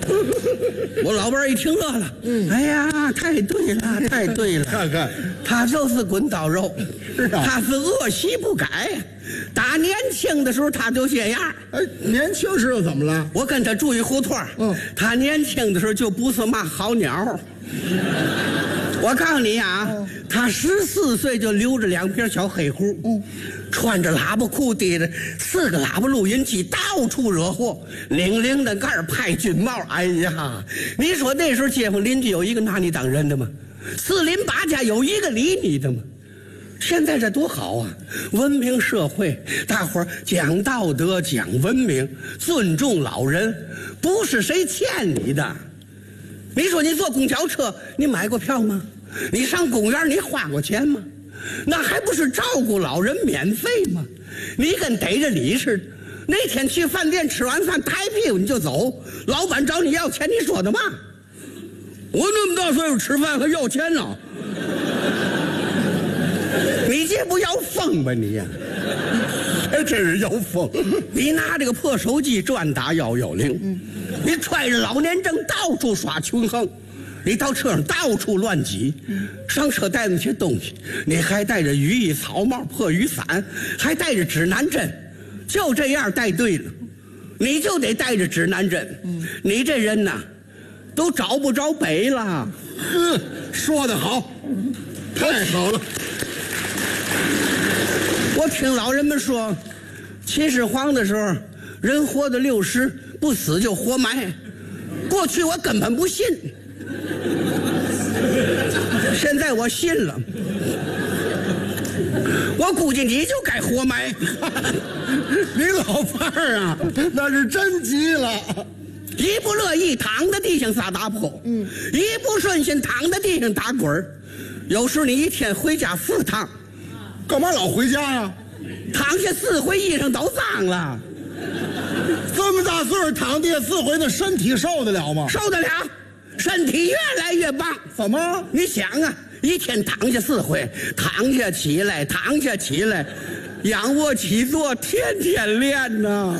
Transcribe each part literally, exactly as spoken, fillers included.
我老伴儿一听乐了，嗯，哎呀，太对了，太对了， 看看， 他就是滚刀肉， 是啊， 他是恶习不改。打年轻的时候他就这样。 哎，年轻时候怎么了？ 我跟他住一胡同，嗯，他年轻的时候就不是嘛好鸟。我告诉你啊，嗯、他十四岁就留着两撇小黑胡，嗯，穿着喇叭裤，提着四个喇叭录音机，到处惹祸，领领的盖儿派军帽。哎呀，你说那时候街坊邻居有一个拿你当人的吗？四邻八家有一个理你的吗？现在这多好啊！文明社会，大伙儿讲道德、讲文明，尊重老人，不是谁欠你的。你说你坐公交车，你买过票吗？你上公园你花过钱吗？那还不是照顾老人免费吗？你跟逮着你似的。那天去饭店吃完饭，抬屁股你就走，老板找你要钱，你说的嘛？我那么大岁数吃饭还要钱呢？你这不要疯吧你呀！ 还真是要疯！ 你拿这个破手机专打幺幺零，嗯，你揣着老年证到处耍穷横，你到车上到处乱挤，嗯，上车带那些东西，你还带着雨衣、草帽、破雨伞，还带着指南针，就这样带对了，你就得带着指南针。嗯，你这人呐，都找不着北了。 哼，说得好，太好了。 我听老人们说，秦始皇的时候，人活到六十不死就活埋。过去我根本不信，现在我信了。我估计你就该活埋。 你老伴儿啊，那是真急了。 一不乐意躺在地上撒大泼，嗯，一不顺心躺在地上打滚儿。有时你一天回家四趟。 干嘛老回家呀、啊？ 躺下四回，衣裳都脏了。 这么大岁数躺地下四回，那身体受得了吗？ 受得了，身体越来越棒。 怎么？ 你想啊，一天躺下四回，躺下起来，躺下起来，仰卧起坐，天天练呢。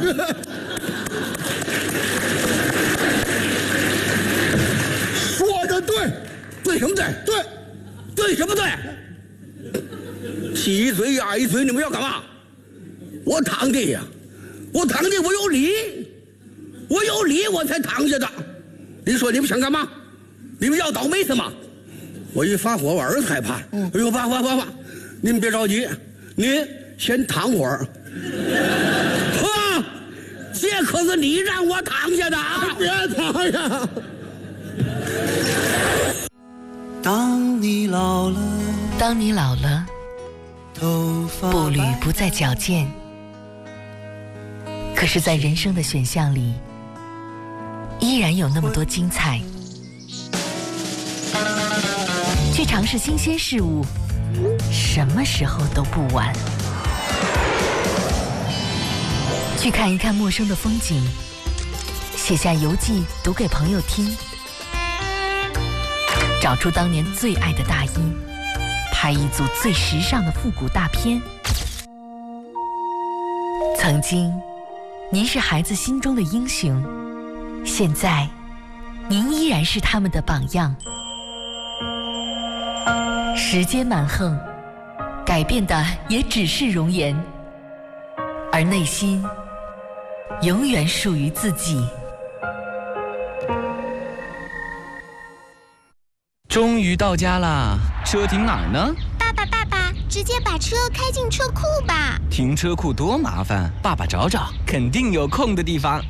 说的对， 对什么对？ 对， 对什么对？七嘴压一嘴，你们要干嘛？我躺地呀，我躺地，我有理，我有理，我才躺下的。你说你们想干嘛？你们要倒霉什么？我一发火，我儿子害怕。嗯，哎呦，爸爸爸爸，你们别着急，您先躺会儿。呵，这可是你让我躺下的啊！ 别躺下。 当你老了， 当你老了。步履不再矫健，可是在人生的选项里依然有那么多精彩。去尝试新鲜事物，什么时候都不晚。去看一看陌生的风景，写下游记读给朋友听。找出当年最爱的大衣，拍一组最时尚的复古大片。曾经，您是孩子心中的英雄，现在，您依然是他们的榜样。时间蛮横，改变的也只是容颜，而内心永远属于自己。 终于到家啦，车停哪儿呢？ 爸爸，爸爸，直接把车开进车库吧。 停车库多麻烦，爸爸找找，肯定有空的地方。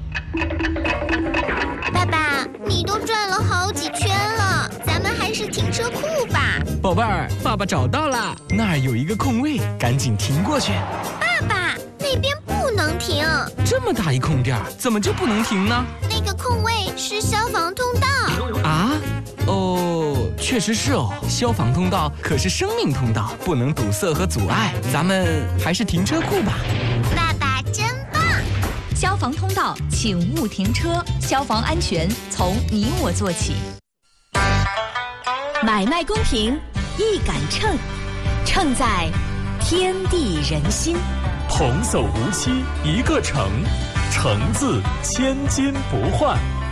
爸爸，你都转了好几圈了，咱们还是停车库吧。 宝贝儿，爸爸找到了，那儿有一个空位，赶紧停过去。 爸爸，那边不能停。 这么大一空地儿，怎么就不能停呢？ 那个空位是消防通道。 啊？哦，确实是哦，消防通道可是生命通道，不能堵塞和阻碍，咱们还是停车库吧。 爸爸真棒！ 消防通道，请勿停车，消防安全从你我做起。买卖公平，一杆秤，秤在天地人心。 童叟无欺一个诚，诚字千金不换。